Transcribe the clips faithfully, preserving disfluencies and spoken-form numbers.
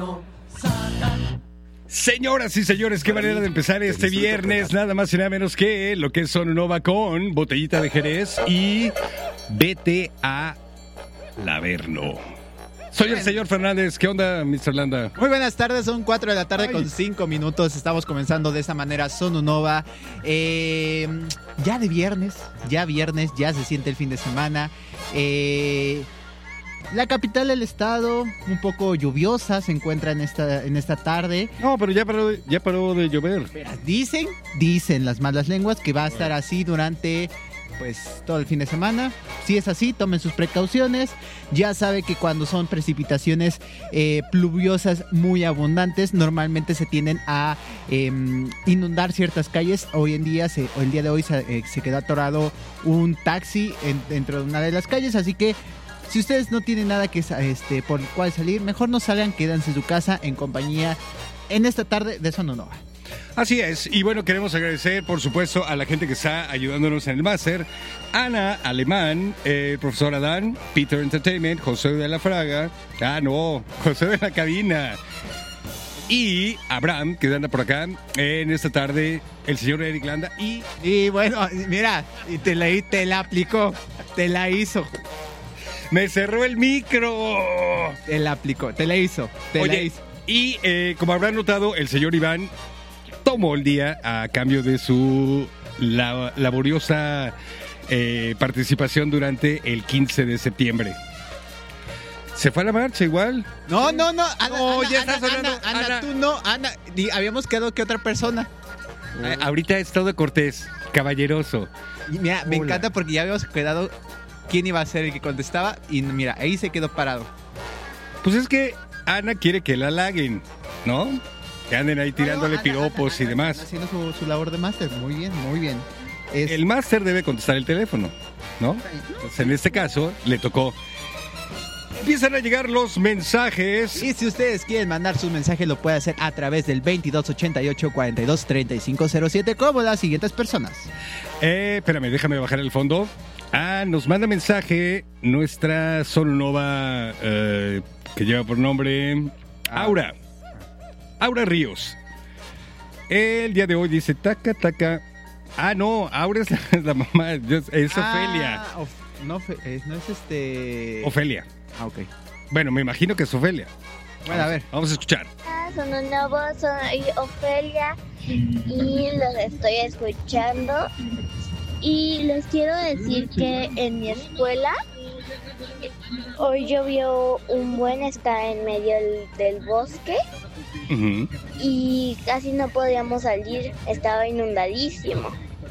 Señoras y señores, qué manera de empezar este viernes, nada más y nada menos que lo que es Sonunova con botellita de Jerez y vete a Laverno. Soy el señor Fernández. ¿Qué onda, mister Landa? Muy buenas tardes, son cuatro de la tarde Ay. con cinco minutos. Estamos comenzando de esta manera Sonunova. Eh, ya de viernes, ya viernes, ya se siente el fin de semana. Eh... La capital del estado, un poco lluviosa, se encuentra en esta en esta tarde. No, pero ya paró, ya paró de llover. Dicen, dicen las malas lenguas que va a estar así durante pues todo el fin de semana. Si es así, tomen sus precauciones. Ya sabe que cuando son precipitaciones eh, pluviosas muy abundantes, normalmente se tienden a eh, inundar ciertas calles. Hoy en día, se, o el día de hoy, se, eh, se quedó atorado un taxi en, dentro de una de las calles, así que si ustedes no tienen nada que este por el cual salir, mejor no salgan, quédense en su casa en compañía en esta tarde de Sonunova. Así es, y bueno, queremos agradecer, por supuesto, a la gente que está ayudándonos en el máster. Ana Alemán, eh, el profesor Adán, Peter Entertainment, José de la Fraga, ah no, José de la Cabina, y Abraham, que anda por acá en esta tarde, el señor Eric Landa, y... Y bueno, mira, y te la, te la aplicó, te la hizo. ¡Me cerró el micro! Te la aplicó, te la hizo, te Oye, la hizo. Y eh, como habrán notado, el señor Iván tomó el día a cambio de su la, laboriosa eh, participación durante el quince de septiembre. ¿Se fue a la marcha igual? No, no, no. Ana, no, Ana, ya Ana, estás hablando. Ana, Ana, Ana, tú no, Ana. Habíamos quedado que otra persona. Eh, ahorita es todo cortés, caballeroso. Y mira, me Hola. encanta porque ya habíamos quedado quién iba a ser el que contestaba y mira, ahí se quedó parado. Pues es que Ana quiere que la halaguen, ¿no? Que anden ahí tirándole no, no, Ana, piropos Ana, y demás. Ana, haciendo su, su labor de máster, muy bien, muy bien. Es... El máster debe contestar el teléfono, ¿no? Entonces, en este caso, le tocó. Empiezan a llegar los mensajes. Y si ustedes quieren mandar sus mensajes, lo puede hacer a través del veintidós ochenta y ocho, cuarenta y dos, treinta y cinco cero siete, como las siguientes personas. Eh, espérame, déjame bajar el fondo. Ah, nos manda mensaje nuestra Sonunova eh, que lleva por nombre Aura. Aura Ríos. El día de hoy dice taca, taca. Ah, no, Aura es la, es la mamá, es, es ah, Ofelia. Of, no, es, no es este... Ofelia. Ah, ok. Bueno, me imagino que es Ofelia. Bueno, a ver. Vamos a escuchar. Hola, Sonunova, soy Ofelia y los estoy escuchando. Y les quiero decir que en mi escuela hoy llovió un buen, está en medio del, del bosque Uh-huh. y casi no podíamos salir, estaba inundadísimo.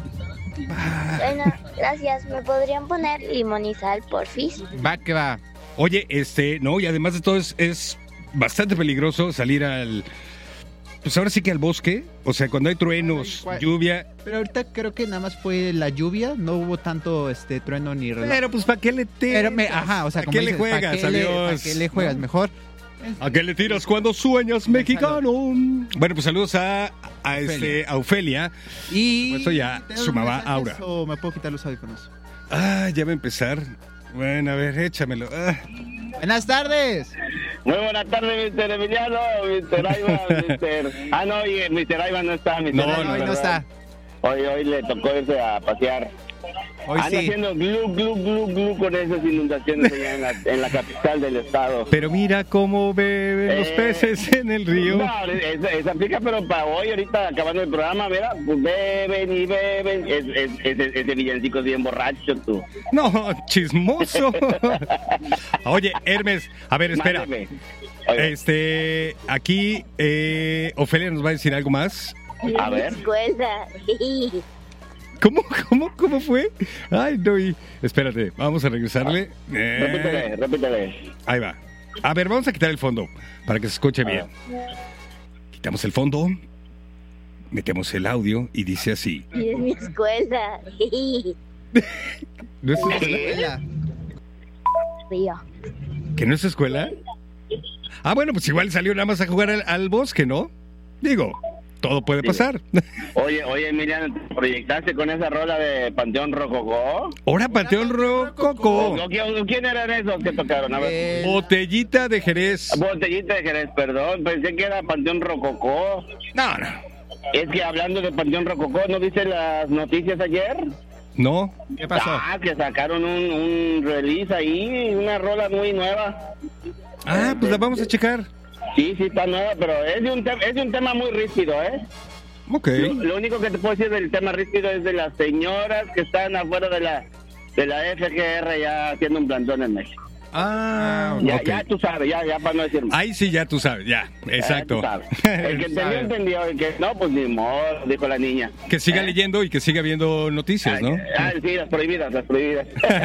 Bueno, gracias, ¿me podrían poner limón y sal, porfis? Va que va. Oye, este, no, y además de todo es, es bastante peligroso salir al... Pues ahora sí que al bosque, o sea, cuando hay truenos, Ay, lluvia... Pero ahorita creo que nada más fue la lluvia, no hubo tanto este trueno ni relajo. Pero pues, ¿para qué le tiras? Pero me, ajá, o sea, ¿A como qué le dices, ¿para juegas? qué le- Adiós. ¿para qué le juegas? ¿No? Mejor. ¿A qué le tiras cuando sueñas, mexicano? Bueno, pues saludos a, a, este, a Ofelia. Y... Pues eso ya ¿tenemos sumaba mensajes Aura. ¿O me puedo quitar los audífonos? Ah, ya va a empezar. Bueno, a ver, échamelo. Ah. Buenas tardes. Muy buenas tardes, mister Emiliano, mister Ivan, mister Ah, no, oye, mister Ivan no está, mister No, Ivan, no, hoy no ¿verdad? está. Hoy, hoy le tocó irse a pasear. Hoy Anda sí. haciendo glu, glu, glu, glu con esas inundaciones allá en la, en la capital del estado. Pero mira cómo beben los Eh, peces en el río. No, esa, esa aplica, pero para hoy, ahorita acabando el programa, mira, pues beben y beben. Es, es, ese, ese villancico es bien borracho, tú. No, chismoso. Oye, Hermes, a ver, espera. Mándeme. Oye, Este, aquí eh, Ofelia nos va a decir algo más. A ver. Escuela. ¿Cómo, cómo, cómo fue? Ay, no, y... espérate, vamos a regresarle. Eh, repítele, repítele. ahí va. A ver, vamos a quitar el fondo para que se escuche bien. Quitamos el fondo, metemos el audio y dice así. Y es mi escuela. ¿No es escuela? Hola. Río. ¿Que no es escuela? Ah, bueno, pues igual salió nada más a jugar al, al bosque, ¿no? Digo, todo puede pasar. Oye, oye, Emiliano, ¿te proyectaste con esa rola de Panteón Rococó? Ahora Panteón Rococó. ¿O quién, quién eran esos que tocaron? A ver. Eh, Botellita de Jerez. Botellita de Jerez, perdón, pensé que era Panteón Rococó. No, no. Es que hablando de Panteón Rococó, ¿no viste las noticias ayer? No. ¿Qué pasó? Ah, que sacaron un, un release ahí, una rola muy nueva. Ah, pues la vamos a checar. Sí, sí, está nueva, pero es de un, te- es de un tema muy rígido, ¿eh? Ok. Lo, lo único que te puedo decir del tema rígido es de las señoras que están afuera de la de la F G R ya haciendo un plantón en México. Ah, Ya, ok. ya tú sabes, ya, ya para no decir más. Ahí sí ya tú sabes, ya. Exacto. Ya tú sabes. El que entendió, entendió. El que no, pues ni modo, dijo la niña. Que siga leyendo y que siga viendo noticias, ¿no? Ah, sí, las prohibidas, las prohibidas.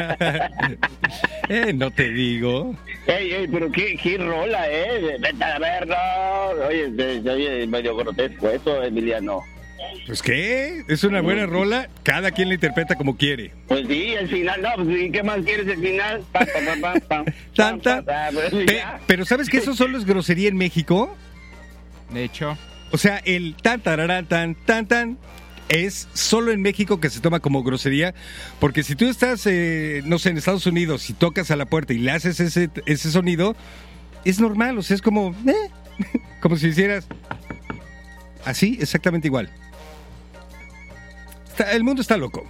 eh, no te digo. Ey, ey, pero qué, qué rola, ¿eh? Vete a ver, no. Oye, se- se oye medio grotesco eso, Emiliano. Pues qué, es una buena rola, cada quien la interpreta como quiere. Pues sí, el final, no, pues ¿y qué más quieres el final? Pam, pam, pam, pam, pam, Tanta. pam, pam, pues, Pe- ya. pero ¿sabes que eso solo es grosería en México? De hecho, O sea, el tan tararán, tan tan tan es solo en México que se toma como grosería, porque si tú estás, eh, no sé, en Estados Unidos y tocas a la puerta y le haces ese, ese sonido, es normal, o sea, es como, eh, como si hicieras así, exactamente igual. Está- el mundo está loco.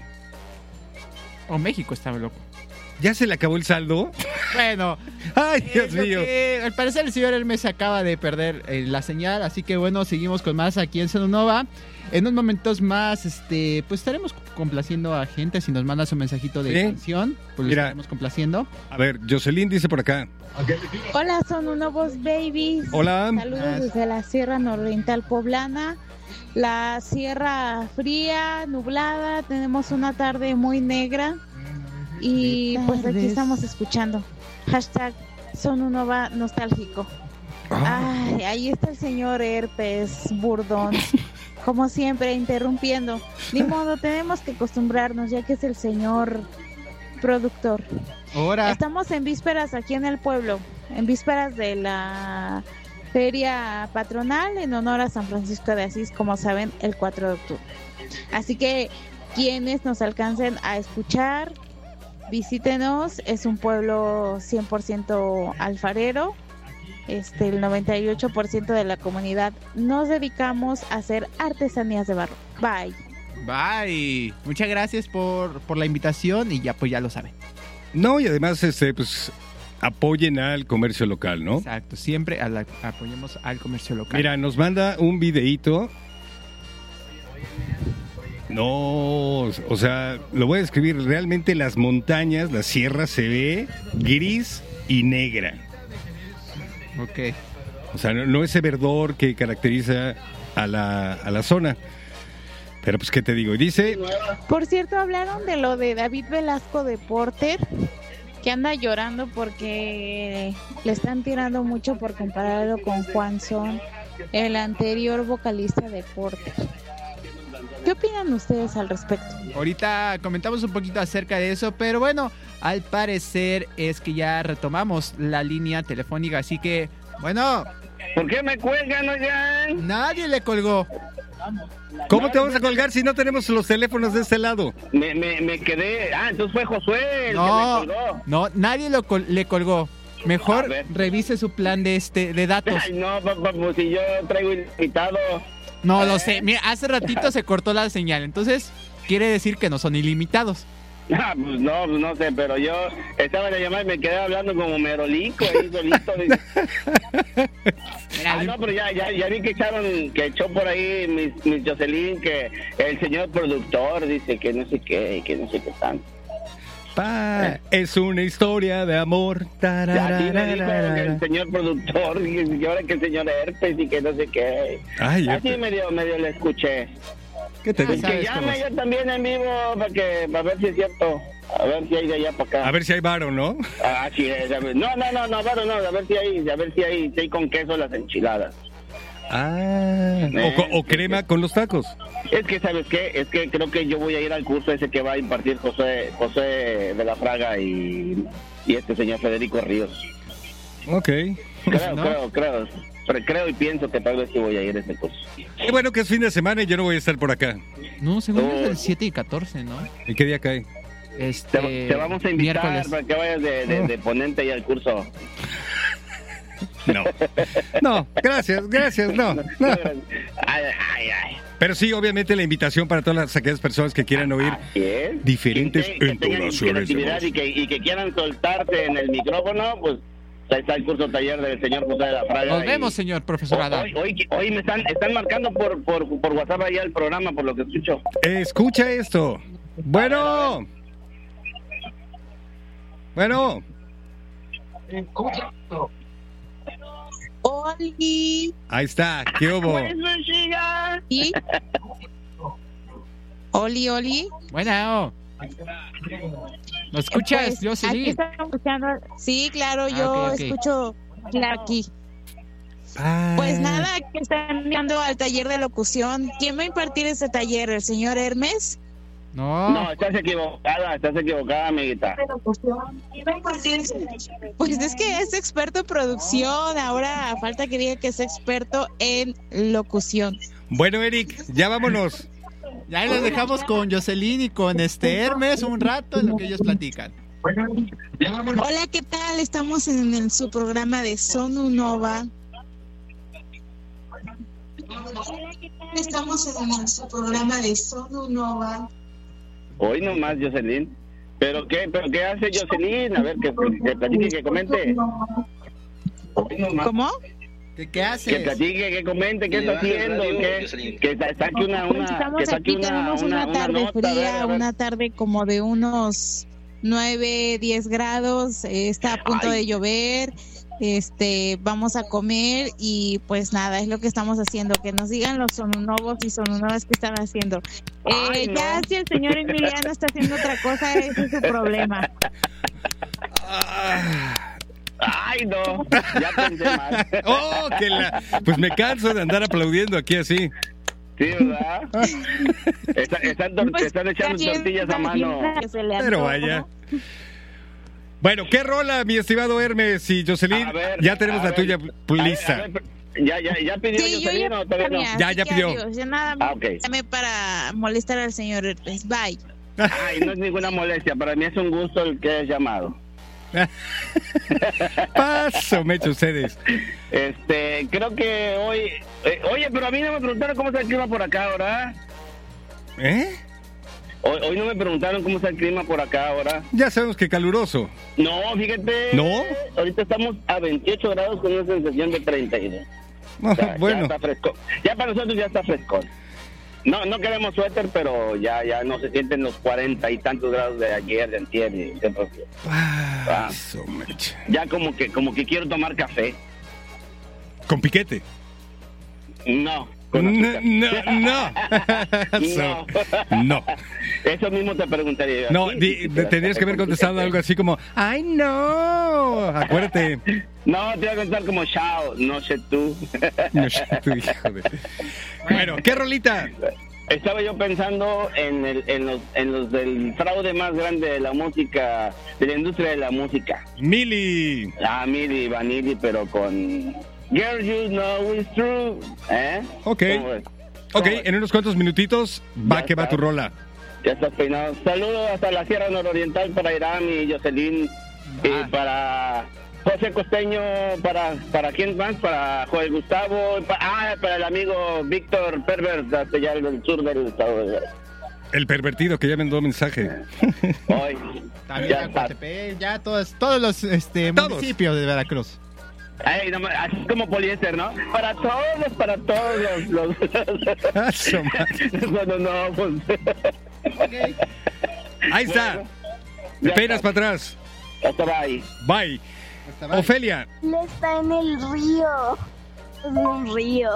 o México estaba loco. ¿Ya se le acabó el saldo? Bueno, ¡Ay, eh, Dios lo mío! que, al parecer el señor Hermes acaba de perder eh, la señal, así que bueno, seguimos con más aquí en Sononova. En unos momentos más, este, pues estaremos complaciendo a gente. Si nos mandas un mensajito de Sí. canción, pues lo Mira. estaremos complaciendo. A ver, Jocelyn dice por acá. Hola, son unos nuevos babies. Hola. Saludos desde la Sierra Nororiental Poblana. La sierra fría, nublada, tenemos una tarde muy negra y pues aquí Tardes. estamos escuchando. Hashtag Sonunova nostálgico. Ah, Ay, ahí está el señor Herpes Burdón, como siempre, interrumpiendo. Ni modo, tenemos que acostumbrarnos ya que es el señor productor. Ahora, Estamos en vísperas aquí en el pueblo, en vísperas de la feria patronal en honor a San Francisco de Asís, como saben, el cuatro de octubre. Así que quienes nos alcancen a escuchar, visítenos, es un pueblo cien por ciento alfarero. Este, el noventa y ocho por ciento de la comunidad nos dedicamos a hacer artesanías de barro. Bye. bye. Muchas gracias por, por la invitación y ya pues ya lo saben. no, y además, este, pues, apoyen al comercio local, ¿no? Exacto, siempre a la- apoyemos al comercio local. Mira, nos manda un videíto. No, o sea, lo voy a describir. Realmente las montañas, la sierra se ve gris y negra. Ok. O sea, no, no ese verdor que caracteriza a la, a la zona. Pero pues, ¿qué te digo? Y dice, Por cierto, hablaron de lo de David Velasco de Porter, que anda llorando porque le están tirando mucho por compararlo con Juan Son, el anterior vocalista de Porter. ¿Qué opinan ustedes al respecto? Ahorita comentamos un poquito acerca de eso, pero bueno, al parecer es que ya retomamos la línea telefónica, así que, bueno, ¿Por qué me cuelgan, oigan? nadie le colgó. ¿cómo te vamos a colgar si no tenemos los teléfonos de este lado? Me, me, me quedé. Ah, entonces fue Josué el No, que me colgó. no, nadie lo col- le colgó. Mejor A ver. revise su plan de este de datos. Ay, no, papá, pues si yo traigo invitado. No lo sé. Mira, hace ratito se cortó la señal, entonces quiere decir que no son ilimitados. Ah, pues no, pues no sé, pero yo estaba en la llamada y me quedé hablando como merolico ahí solito. Ah, no, pero ya, ya, ya vi que echaron, que echó por ahí mis, mis Jocelyn, que el señor productor dice que no sé qué, que no sé qué tanto. Pa, es una historia de amor. Ya sí me dijo Tarararara. el señor productor, y que ahora que el señor Herpes y que no sé qué. Ay, Así Herpes. medio, medio le escuché. ¿Qué te Ah, digo? ¿sabes Que cómo llame es? yo también en vivo para que para ver si es cierto. A ver si hay de allá para acá. A ver si hay varo, ¿no? Ah, sí, es, a ver. No, no, no, no, claro, no, a ver si hay, a ver si hay, si hay con queso las enchiladas. Ah, o, co- o crema con los tacos. Es que, ¿sabes qué? Es que creo que yo voy a ir al curso ese que va a impartir José, José de la Fraga y, y este señor Federico Ríos. Ok. Creo, ¿No? creo, creo. pero creo y pienso que tal vez sí voy a ir a ese curso. Qué bueno que es fin de semana y yo no voy a estar por acá. No, según Oh. es del siete y catorce, ¿no? ¿Y qué día cae? Este, Te, te vamos a invitar miércoles. para que vayas de, de, de ponente ahí al curso. No. No, gracias, gracias, no. no. Ay, ay, ay. Pero sí, obviamente la invitación para todas las, aquellas personas que quieran oír Así es. diferentes Que, que tengan entonaciones de creatividad voz. y que, y que quieran soltarse en el micrófono, pues ahí está el curso taller del señor José de la Fraga. Nos y- vemos, señor profesor Adán. Hoy, hoy, hoy me están, están marcando por, por, por WhatsApp allá el programa, por lo que escucho. Escucha esto. Bueno. Bueno. Oli. Ahí está. ¿Qué hubo? ¿Y? Oli, Oli. Bueno. ¿Lo escuchas, Pues, aquí Jocelyn? estamos escuchando. Sí, claro, Ah, yo ok, ok. escucho claro, aquí. Ah. Pues nada, que están enviando al taller de locución. ¿Quién va a impartir ese taller? ¿El señor Hermes? No. No, estás equivocada, estás equivocada, amiguita. Pues es que es experto en producción. Ahora falta que diga que es experto en locución. Bueno, Eric, ya vámonos. Ya ahí los dejamos con Jocelyn y con este Hermes un rato en lo que ellos platican. Hola, ¿qué tal? Estamos en, el, su programa de Sonu Nova. Estamos en el, su programa de Sonu Nova. Hoy nomás, Jocelyn. ¿Pero qué, pero qué hace Jocelyn? A ver, que, que platique, que comente. Hoy nomás. ¿Cómo? ¿Qué, qué Que haces? platique, que comente, qué está haciendo, que, que sa- saque una, Pues una, que estamos saque aquí, una, tenemos una, una una tarde nota, a ver, fría, a ver. una tarde como de unos nueve, diez grados, eh, está a punto Ay. de llover, este, vamos a comer y pues nada, es lo que estamos haciendo, que nos digan los sononovos y sononovas que están haciendo. Eh, Ay, no. Ya si el señor Emiliano está haciendo otra cosa, ese es su problema. Ah. Ay, no, ya pensé mal. Oh, que la... Pues me canso de andar aplaudiendo aquí así. Sí, ¿verdad? Está- están, tor- Pues, están echando casi tortillas a mano. que se le Pero antoja. vaya. Bueno, ¿qué rola, mi estimado Hermes y Jocelyn? A ver, Ya tenemos a la ver, tuya a ver, lista. a ver, ya, ya, ya pidió Sí, yo Jocelyn ya o todavía no. tenía, Ya, así ya que pidió. adiós, ya nada Ah, ok. llamé para molestar al señor Hermes. Bye. Ay, no es ninguna molestia. Para mí es un gusto el que hayas llamado. Paso, me echo ustedes. Este, creo que hoy... eh, oye, pero a mí no me preguntaron cómo está el clima por acá ahora. ¿Eh? Hoy, hoy no me preguntaron cómo está el clima por acá ahora. Ya sabemos que caluroso. No, fíjate. ¿No? Ahorita estamos a veintiocho grados con una sensación de treinta y dos. No, O sea, ya bueno, está fresco. Ya para nosotros ya está frescón. No, no queremos suéter, pero ya, ya no se sienten los cuarenta y tantos grados de ayer, de antier y de otros días. paso, me echo. Ya como que, como que quiero tomar café. Con piquete. No. con No, azúcar. no, no. So, no. Eso mismo te preguntaría yo. No, Sí, di- sí, sí, tendrías que haber con contestado piquete. algo así como, ¡ay, no! Acuérdate. No, te voy a contar como chao, no sé tú. No, tu hijo de... Bueno, ¿qué rolita? Estaba yo pensando en, el, en, los, en los del fraude más grande de la música, de la industria de la música. Mili. Ah, Mili Vanilli, pero con Girl, You Know It's True. ¿Eh? Ok. ¿Cómo ves? Ok, ¿Cómo ves? en unos cuantos minutitos va Ya que va está. tu rola. Ya estás peinado. Saludos hasta la Sierra Nororiental para Irán y Jocelyn. Ah. Y para José Costeño, para para quién más, para Joel Gustavo. pa- ah, para el amigo Víctor Pervert, hasta allá del sur del estado de El pervertido que ya mandó mensaje. hoy. También Ya a está. Coatepec, ya todos, todos los este, Todos. municipios de Veracruz. Ay, no, así como poliéster, ¿no? Para todos, para todos los... los... Paso, madre. Bueno, no, pues... Ahí está. Bueno, Te ya peinas está. para atrás. Hasta ahí. Bye. Ofelia. Él está en el río. Es un río.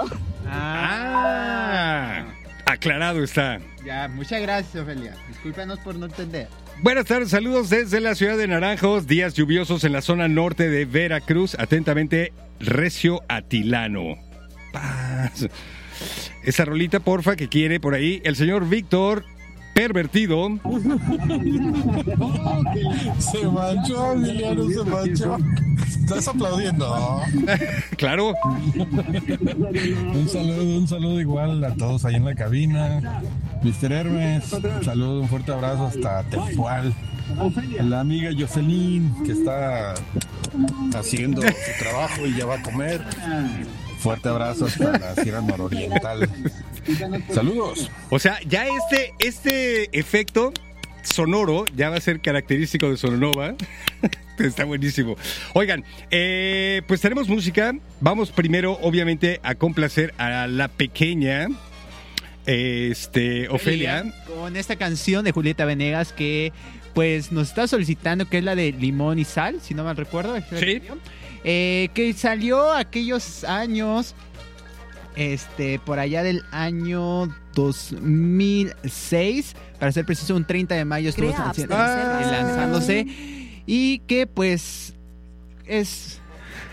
Ah. Aclarado está. Ya, muchas gracias, Ofelia. Discúlpanos por no entender. Buenas tardes, saludos desde la ciudad de Naranjos, días lluviosos en la zona norte de Veracruz. Atentamente, Recio Atilano. Paz. Esa rolita, porfa, que quiere por ahí el señor Víctor pervertido. Se manchó, Emiliano, se manchó. ¿Estás aplaudiendo? Claro. Un saludo, un saludo igual a todos ahí en la cabina. mister Hermes, un saludo, un fuerte abrazo hasta Tepual. La amiga Jocelyn, que está haciendo su trabajo y ya va a comer. Fuerte abrazo hasta la Sierra Nororiental. Saludos. O sea, ya este, este efecto sonoro ya va a ser característico de Sononova. Está buenísimo. Oigan, eh, pues tenemos música. Vamos primero, obviamente, a complacer a la pequeña este, Ofelia. Con esta canción de Julieta Venegas que pues nos está solicitando, que es la de Limón y Sal, si no mal recuerdo. Sí. Eh, que salió aquellos años, este, por allá del año dos mil seis, para ser preciso, un treinta de mayo estuvo Crea lanci- abstenerse. eh, lanzándose, y que pues es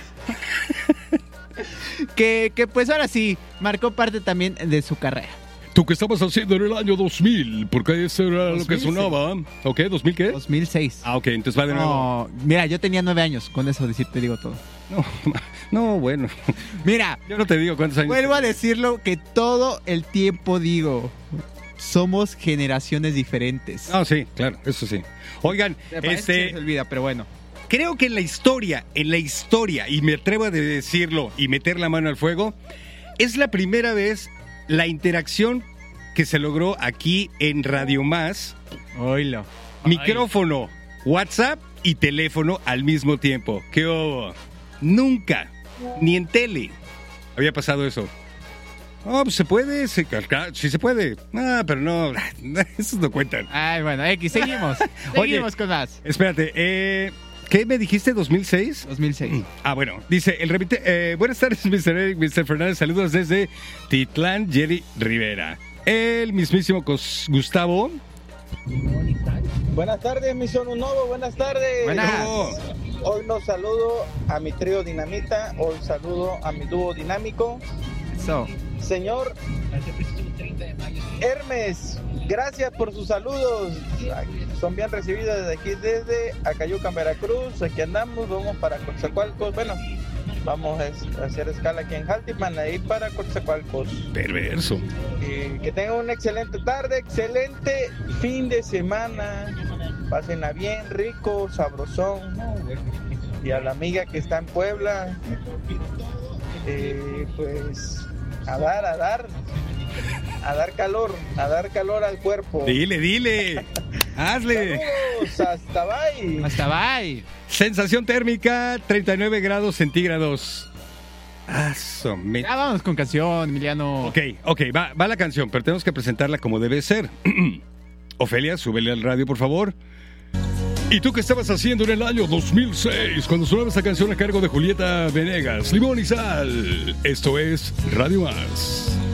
que, que pues ahora sí marcó parte también de su carrera. ¿Tú qué estabas haciendo en el año dos mil? Porque eso era lo que dos mil sonaba. ¿Ok? ¿dos mil qué? dos mil seis. Ah, ok, entonces va de nuevo. No, mira, yo tenía nueve años, con eso decir, te digo todo. No, no, bueno. Mira, Yo no te digo cuántos años. vuelvo a decirlo que todo el tiempo digo, somos generaciones diferentes. Ah, sí, claro, eso sí. Oigan, Me parece que se este, les olvida, pero bueno. creo que en la historia, en la historia, y me atrevo a decirlo y meter la mano al fuego, es la primera vez la interacción que se logró aquí en Radio Más, Oílo. micrófono, WhatsApp y teléfono al mismo tiempo. ¿Qué hubo? Nunca, ni en tele, había pasado eso. No, pues se puede, se, claro, sí se puede. Ah, pero no, esos no cuentan. Ay, bueno, X, seguimos. Oye. Seguimos con más. Espérate, eh, ¿qué me dijiste? ¿dos mil seis? dos mil seis. Ah, bueno, dice el repite. Eh, buenas tardes, mister Eric, mister Fernández. Saludos desde Titlán, Jerry Rivera. El mismísimo Cos- Gustavo. Buenas tardes, mi Son Novo, buenas tardes. Buenas. Oh, Hoy los saludo a mi trío Dinamita, hoy saludo a mi dúo dinámico. So, Señor Hermes, gracias por sus saludos. Son bien recibidos desde aquí, desde Acayucan, Veracruz. Aquí andamos, vamos para Coatzacoalcos. Bueno, vamos a hacer escala aquí en Jaltipan, ahí para Coatzacoalcos. perverso. Eh, que tengan una excelente tarde, excelente fin de semana. Pásenla bien, rico, sabrosón. Y a la amiga que está en Puebla, eh, pues a dar, a dar, a dar calor, a dar calor al cuerpo. Dile, dile. Hazle. Saludos, hasta bye. hasta bye. Sensación térmica, treinta y nueve grados centígrados. Ah, so me- Ya vamos con canción, Emiliano. Ok, ok, va, va la canción, pero tenemos que presentarla como debe ser. Ofelia, súbele al radio, por favor. ¿Y tú qué estabas haciendo en el año dos mil seis cuando sonaba esta canción a cargo de Julieta Venegas? Limón y Sal. Esto es Radio Más.